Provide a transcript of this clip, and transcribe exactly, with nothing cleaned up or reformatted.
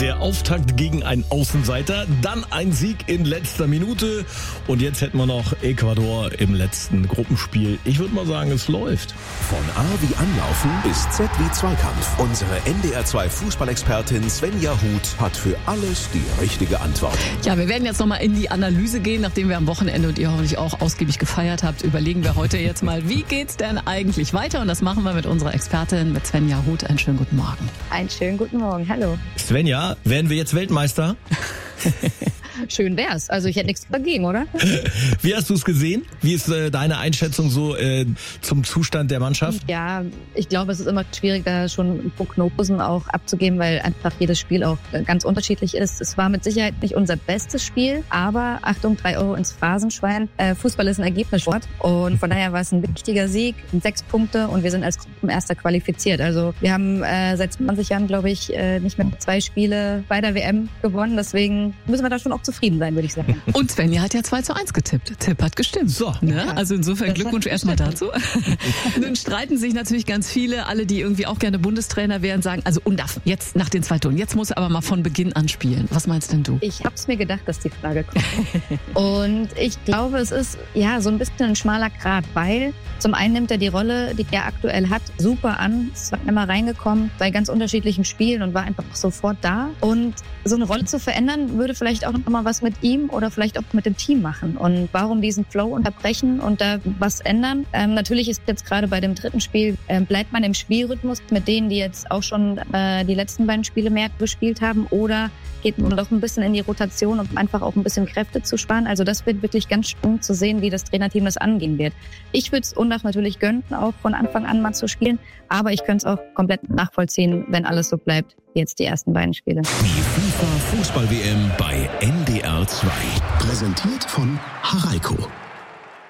Der Auftakt gegen einen Außenseiter, dann ein Sieg in letzter Minute und jetzt hätten wir noch Ecuador im letzten Gruppenspiel. Ich würde mal sagen, es läuft. Von A wie Anlaufen bis Z wie Zweikampf. Unsere N D R zwei Fußballexpertin Svenja Huth hat für alles die richtige Antwort. Ja, wir werden jetzt nochmal in die Analyse gehen, nachdem wir am Wochenende und ihr hoffentlich auch ausgiebig gefeiert habt. Überlegen wir heute jetzt mal, wie geht's denn eigentlich weiter? Und das machen wir mit unserer Expertin, mit Svenja Huth. Einen schönen guten Morgen. Einen schönen guten Morgen, hallo. Svenja, werden wir jetzt Weltmeister? Schön wär's. Also ich hätte nichts dagegen, oder? Wie hast du es gesehen? Wie ist äh, deine Einschätzung so äh, zum Zustand der Mannschaft? Ja, ich glaube, es ist immer schwierig, da schon Prognosen auch abzugeben, weil einfach jedes Spiel auch ganz unterschiedlich ist. Es war mit Sicherheit nicht unser bestes Spiel, aber Achtung, drei Euro ins Phrasenschwein. Äh, Fußball ist ein Ergebnissport und von daher war es ein wichtiger Sieg, sechs Punkte und wir sind als Gruppenerster qualifiziert. Also wir haben äh, seit zwanzig Jahren, glaube ich, äh, nicht mehr zwei Spiele bei der W M gewonnen. Deswegen müssen wir da schon auch zufrieden sein, würde ich sagen. Und Svenja hat ja zwei zu eins getippt. Tipp hat gestimmt. So. Ne? Also insofern Glückwunsch erstmal dazu. Nun streiten sich natürlich ganz viele, alle, die irgendwie auch gerne Bundestrainer wären, sagen, also Undaf, jetzt nach den zwei Toren, jetzt muss er aber mal von Beginn an spielen. Was meinst denn du? Ich habe es mir gedacht, dass die Frage kommt. Und ich glaube, es ist ja so ein bisschen ein schmaler Grat, weil zum einen nimmt er die Rolle, die er aktuell hat, super an. Ist zweimal reingekommen bei ganz unterschiedlichen Spielen und war einfach sofort da. Und so eine Rolle zu verändern, würde vielleicht auch noch mal was mit ihm oder vielleicht auch mit dem Team machen. Und warum diesen Flow unterbrechen und da was ändern? Ähm, natürlich ist jetzt gerade bei dem dritten Spiel, äh, bleibt man im Spielrhythmus mit denen, die jetzt auch schon äh, die letzten beiden Spiele mehr gespielt haben, oder geht man doch ein bisschen in die Rotation, um einfach auch ein bisschen Kräfte zu sparen. Also das wird wirklich ganz spannend zu sehen, wie das Trainerteam das angehen wird. Ich würde es Undaf natürlich gönnen, auch von Anfang an mal zu spielen, aber ich könnte es auch komplett nachvollziehen, wenn alles so bleibt, wie jetzt die ersten beiden Spiele. Die FIFA Fußball-W M bei N D R zwei. Präsentiert von Haraiko.